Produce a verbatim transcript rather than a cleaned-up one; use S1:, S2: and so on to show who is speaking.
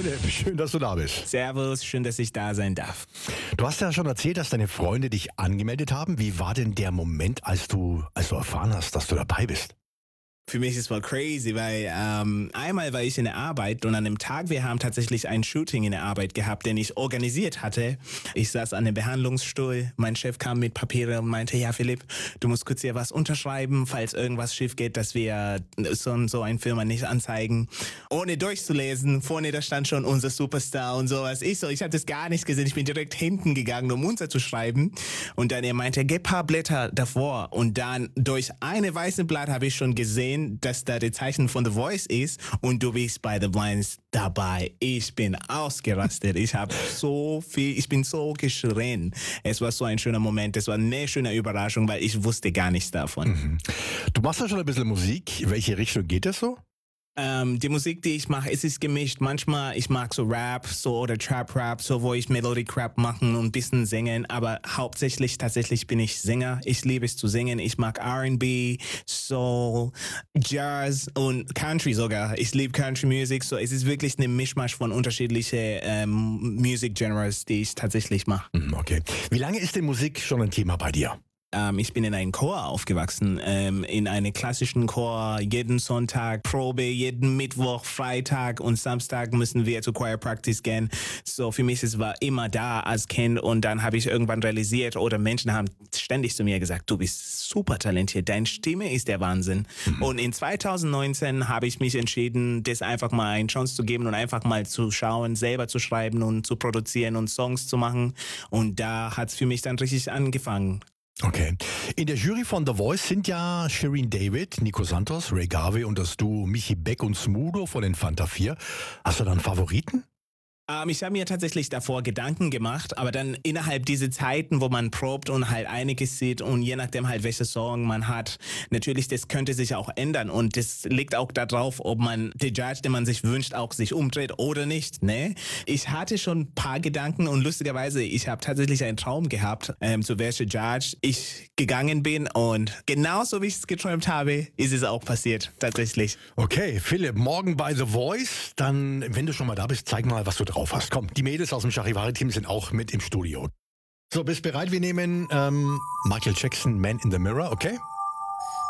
S1: Philipp, schön, dass du da bist.
S2: Servus, schön, dass ich da sein darf.
S1: Du hast ja schon erzählt, dass deine Freunde dich angemeldet haben. Wie war denn der Moment, als du, als du erfahren hast, dass du dabei bist?
S2: Für mich ist es voll crazy, weil ähm, einmal war ich in der Arbeit und an dem Tag, wir haben tatsächlich ein Shooting in der Arbeit gehabt, den ich organisiert hatte. Ich saß an dem Behandlungsstuhl, mein Chef kam mit Papieren und meinte, ja Philipp, du musst kurz hier was unterschreiben, falls irgendwas schief geht, dass wir so und so eine Firma nicht anzeigen. Ohne durchzulesen, vorne da stand schon unser Superstar und sowas. Ich so, ich habe das gar nicht gesehen, ich bin direkt hinten gegangen, um unser zu schreiben. Und dann er meinte, gib ein paar Blätter davor. Und dann durch eine weiße Blatt habe ich schon gesehen, dass da die Zeichen von The Voice ist und du bist bei The Blinds dabei. Ich bin ausgerastet. Ich habe so viel, ich bin so geschrien. Es war so ein schöner Moment. Es war eine schöne Überraschung, weil ich wusste gar nichts davon.
S1: Mhm. Du machst ja schon ein bisschen Musik. In welche Richtung geht das so?
S2: Ähm, die Musik, die ich mache, es ist gemischt. Manchmal, ich mag so Rap, so oder Trap-Rap, so wo ich Melodic-Rap machen und ein bisschen singen, aber hauptsächlich, tatsächlich bin ich Sänger. Ich liebe es zu singen. Ich mag R and B, Soul, Jazz und Country sogar. Ich liebe Country-Music, so es ist wirklich eine Mischmasch von unterschiedlichen ähm, Music-Genres, die ich tatsächlich mache.
S1: Okay. Wie lange ist denn Musik schon ein Thema bei dir?
S2: Ähm, ich bin in einem Chor aufgewachsen, ähm, in einem klassischen Chor. Jeden Sonntag Probe, jeden Mittwoch, Freitag und Samstag müssen wir zu Choir Practice gehen. So für mich es war immer da als Kind und dann habe ich irgendwann realisiert oder Menschen haben ständig zu mir gesagt, du bist super talentiert, deine Stimme ist der Wahnsinn. Mhm. Und in zwanzig neunzehn habe ich mich entschieden, das einfach mal eine Chance zu geben und einfach mal zu schauen, selber zu schreiben und zu produzieren und Songs zu machen. Und da hat es für mich dann richtig angefangen.
S1: Okay. In der Jury von The Voice sind ja Shirin David, Nico Santos, Ray Garvey und das Duo Michi Beck und Smudo von den Fanta vier. Hast du da einen Favoriten?
S2: Ähm, ich habe mir tatsächlich davor Gedanken gemacht, aber dann innerhalb dieser Zeiten, wo man probt und halt einiges sieht und je nachdem halt welche Song man hat, natürlich, das könnte sich auch ändern und das liegt auch darauf, ob man den Judge, den man sich wünscht, auch sich umdreht oder nicht, ne? Ich hatte schon ein paar Gedanken und lustigerweise, ich habe tatsächlich einen Traum gehabt, ähm, zu welcher Judge ich gegangen bin und genauso wie ich es geträumt habe, ist es auch passiert, tatsächlich.
S1: Okay, Philipp, morgen bei The Voice, dann, wenn du schon mal da bist, zeig mal, was du drauf hast. Komm, die Mädels aus dem Charivari-Team sind auch mit im Studio. So, bist bereit? Wir nehmen ähm, Michael Jackson, Man in the Mirror, okay?